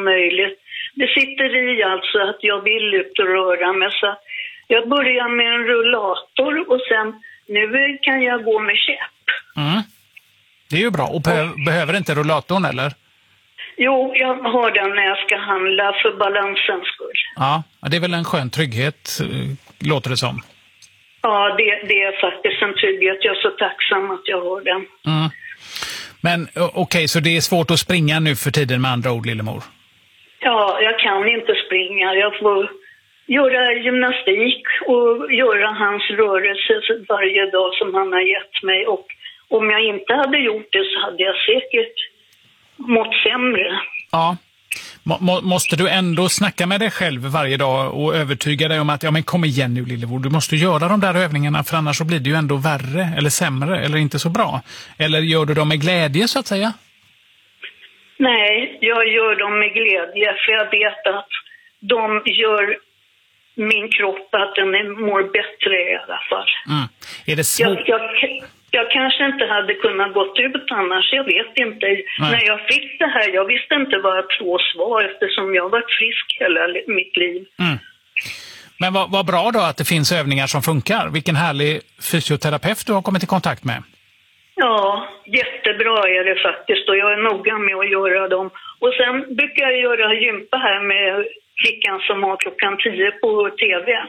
som möjligt. Det sitter i alltså att jag vill ut och röra mig, så jag börjar med en rullator och sen nu kan jag gå med käpp. Det är ju bra. Och behöver inte rullatorn eller? Jo, jag har den när jag ska handla för balansens skull. Ja, det är väl en skön trygghet, låter det som. Ja, det är faktiskt en trygghet. Jag är så tacksam att jag har den. Men okej, så det är svårt att springa nu för tiden med andra ord, Lillemor? Ja, jag kan inte springa. Jag får göra gymnastik och göra hans rörelse varje dag som han har gett mig. Och om jag inte hade gjort det så hade jag säkert mått sämre. Ja. Måste du ändå snacka med dig själv varje dag och övertyga dig om att men kom igen nu Lillemor, du måste göra de där övningarna, för annars så blir det ju ändå värre eller sämre eller inte så bra. Eller gör du dem med glädje så att säga? Nej, jag gör dem med glädje, för jag vet att de gör min kropp att den mår bättre i alla fall. Är det svårt? Jag kanske inte hade kunnat gått ut annars, jag vet inte. Nej. När jag fick det här, jag visste inte vad artros var eftersom jag varit frisk hela mitt liv. Men vad bra då att det finns övningar som funkar. Vilken härlig fysioterapeut du har kommit i kontakt med. Ja, jättebra är det faktiskt, och jag är noga med att göra dem. Och sen brukar jag göra gympa här med flickan som har klockan 10 på tv.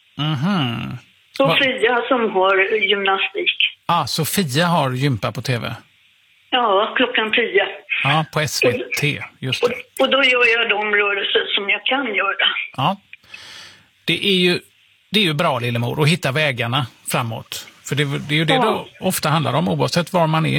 Sofia som har gymnastik. Sofia har gympa på tv. Ja, klockan 10. Ja, på SVT, just det. Och då gör jag de rörelser som jag kan göra. Ja, det är ju bra Lillemor att hitta vägarna framåt. För det är ju det ofta handlar om, oavsett var man är